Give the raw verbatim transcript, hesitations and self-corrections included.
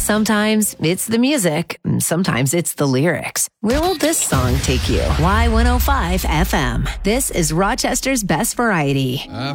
Sometimes it's the music, sometimes it's the lyrics. Where will this song take you? Y one oh five F M. This is Rochester's best variety.